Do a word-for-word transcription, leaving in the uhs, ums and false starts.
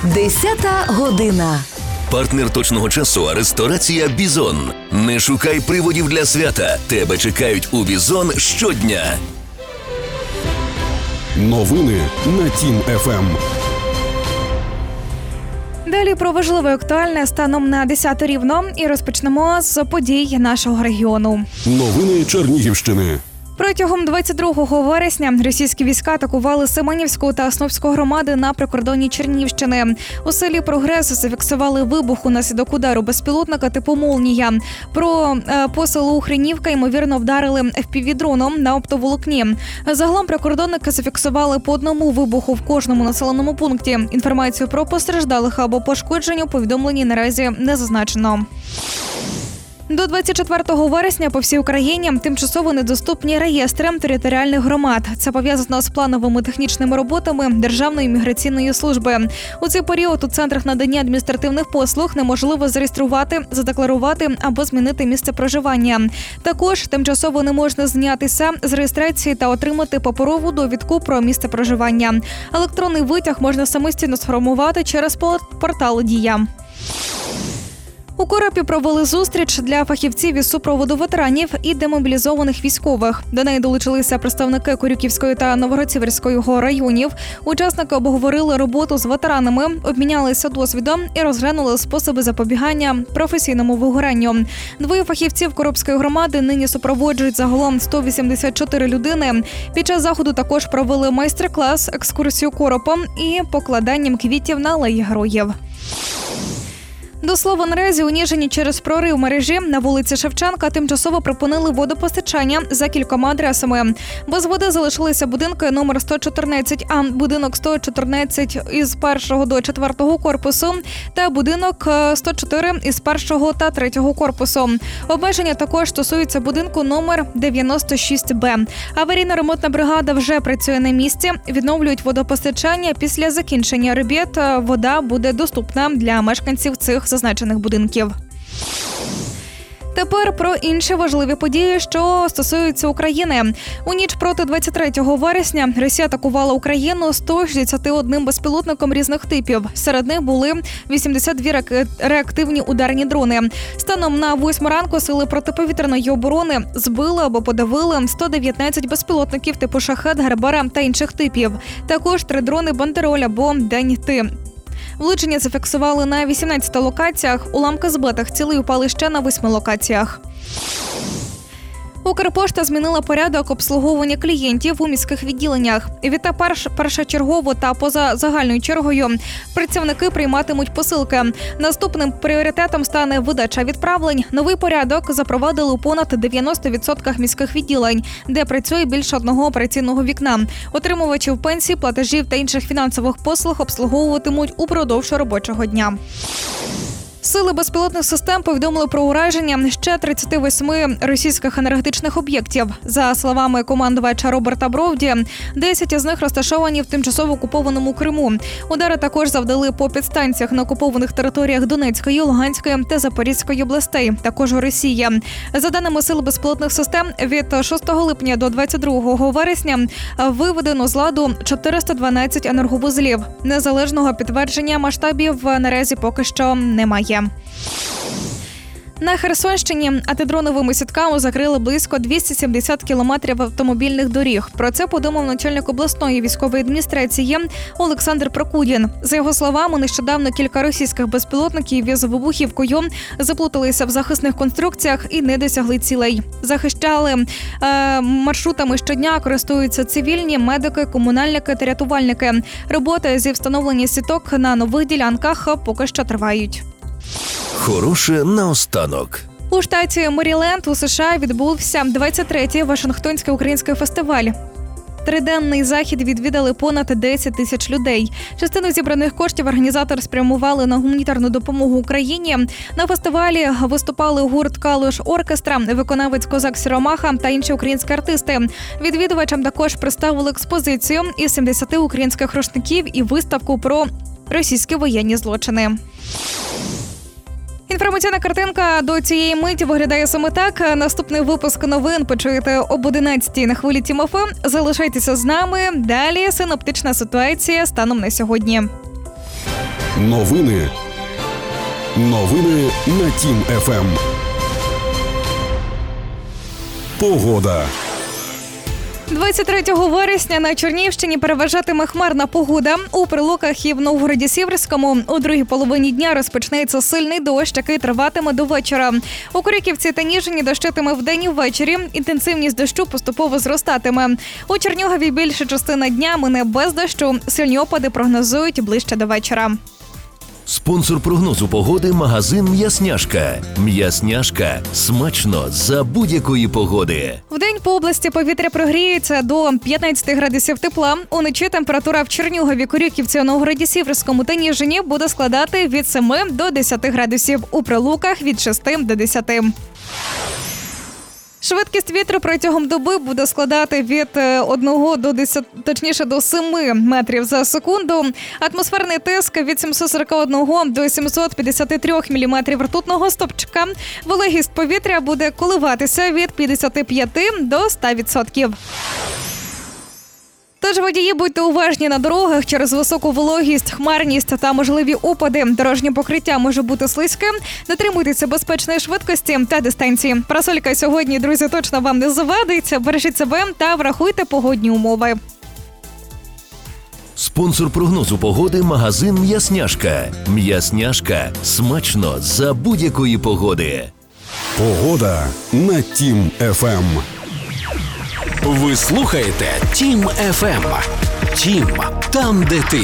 Десята година. Партнер точного часу – ресторація «Бізон». Не шукай приводів для свята. Тебе чекають у «Бізон» щодня. Новини на Тім-ФМ. Далі про важливе і актуальне станом на десяту рівно. І розпочнемо з подій нашого регіону. Новини Чернігівщини. Протягом двадцять другого вересня російські війська атакували Семенівську та Основську громади на прикордонні Чернігівщини. У селі Прогрес зафіксували вибух унаслідок удару безпілотника типу «Молнія». Про е, по селу Хренівка, ймовірно, вдарили еф пі ві-дроном на оптоволокні. Загалом прикордонники зафіксували по одному вибуху в кожному населеному пункті. Інформацію про постраждалих або пошкоджень у повідомленні наразі не зазначено. До двадцять четвертого вересня по всій Україні тимчасово недоступні реєстри територіальних громад. Це пов'язано з плановими технічними роботами Державної міграційної служби. У цей період у центрах надання адміністративних послуг неможливо зареєструвати, задекларувати або змінити місце проживання. Також тимчасово не можна знятися з реєстрації та отримати паперову довідку про місце проживання. Електронний витяг можна самостійно сформувати через портал «Дія». У Коропі провели зустріч для фахівців із супроводу ветеранів і демобілізованих військових. До неї долучилися представники Корюківської та Новгород-Сіверського районів. Учасники обговорили роботу з ветеранами, обмінялися досвідом і розглянули способи запобігання професійному вигоранню. Двоє фахівців Коропської громади нині супроводжують загалом сто вісімдесят чотири людини. Під час заходу також провели майстер-клас, екскурсію Коропом і покладанням квітів на алеї героїв. До слова, наразі у Ніжині через прорив мережі на вулиці Шевченка тимчасово припинили водопостачання за кількома адресами. Без води залишилися будинки номер сто чотирнадцять А, будинок сто чотирнадцять із першого до четвертого корпусу та будинок сто чотири із першого та третього корпусу. Обмеження також стосуються будинку номер дев'яносто шість Б. Аварійно-ремонтна бригада вже працює на місці, відновлюють водопостачання. Після закінчення робіт вода буде доступна для мешканців цих зазначених будинків. Тепер про інші важливі події, що стосуються України. У ніч проти двадцять третього вересня Росія атакувала Україну сто шістдесят один безпілотником різних типів. Серед них були вісімдесят два реактивні ударні дрони. Станом на восьму ранку сили протиповітряної оборони збили або подавили сто дев'ятнадцять безпілотників типу «Шахед», «Гербера» та інших типів. Також три дрони «Бандероль» або «День-Ти». Влучення зафіксували на вісімнадцяти локаціях, уламки збитих цілей упали ще на восьми локаціях. Укрпошта змінила порядок обслуговування клієнтів у міських відділеннях. Відтепер першочергово та поза загальною чергою працівники прийматимуть посилки. Наступним пріоритетом стане видача відправлень. Новий порядок запровадили у понад дев'яноста відсотках міських відділень, де працює більше одного операційного вікна. Отримувачів пенсій, платежів та інших фінансових послуг обслуговуватимуть упродовж робочого дня. Сили безпілотних систем повідомили про ураження ще тридцяти восьми російських енергетичних об'єктів. За словами командувача Роберта Бровді, десять із них розташовані в тимчасово окупованому Криму. Удари також завдали по підстанціях на окупованих територіях Донецької, Луганської та Запорізької областей, також у Росії. За даними Сил безпілотних систем, від шостого липня до двадцять другого вересня виведено з ладу чотириста дванадцять енерговузлів. Незалежного підтвердження масштабів наразі поки що немає. На Херсонщині антидроновими сітками закрили близько двісті сімдесят кілометрів автомобільних доріг. Про це повідомив начальник обласної військової адміністрації Олександр Прокудін. За його словами, нещодавно кілька російських безпілотників із вибухівкою заплуталися в захисних конструкціях і не досягли цілей. Захищали е, маршрутами щодня, користуються цивільні, медики, комунальники та рятувальники. Роботи зі встановлення сіток на нових ділянках поки що тривають. Хороше наостанок. У штаті Меріленд у США відбувся двадцять третій Вашингтонський український фестиваль. Триденний захід відвідали понад десять тисяч людей. Частину зібраних коштів організатори спрямували на гуманітарну допомогу Україні. На фестивалі виступали гурт «Калуш Оркестра», виконавець «Козак Сіромаха» та інші українські артисти. Відвідувачам також представили експозицію із сімдесяти українських рушників і виставку про російські воєнні злочини. Інформаційна картинка до цієї миті виглядає саме так. Наступний випуск новин почуєте об одинадцятій на хвилі Тім-ФМ. Залишайтеся з нами. Далі синоптична ситуація станом на сьогодні. Новини. Новини на Тім еф ем. Погода. двадцять третього вересня на Чернігівщині переважатиме хмарна погода. У Прилуках і в Новгороді-Сіверському у другій половині дня розпочнеться сильний дощ, який триватиме до вечора. У Крюківці та Ніжині дощитиме вдень і ввечері. Інтенсивність дощу поступово зростатиме. У Чернігові більша частина дня мине без дощу. Сильні опади прогнозують ближче до вечора. Спонсор прогнозу погоди – магазин «М'ясняшка». «М'ясняшка» – смачно за будь-якої погоди. Вдень по області повітря прогріється до п'ятнадцяти градусів тепла. Уночі температура в Чернігові, Крюківці, Новгороді-Сіверському та Ніжині буде складати від семи до десяти градусів. У Прилуках – від шести до десяти. Швидкість вітру протягом доби буде складати від одного до десяти, точніше до семи метрів за секунду. Атмосферний тиск від сімсот сорок один до сімсот п'ятдесят три міліметрів ртутного стовпчика. Вологість повітря буде коливатися від п'ятдесят п'ять до ста відсотків. Тож водії, будьте уважні на дорогах через високу вологість, хмарність та можливі опади. Дорожнє покриття може бути слизьким. Дотримуйтеся безпечної швидкості та дистанції. Парасолька сьогодні, друзі, точно вам не завадить. Бережіть себе та врахуйте погодні умови. Спонсор прогнозу погоди – магазин «М'ясняшка». «М'ясняшка» – смачно за будь-якої погоди. Погода на Тім еф ем. Ви слухаєте Тім еф ем. Тім – там, де ти.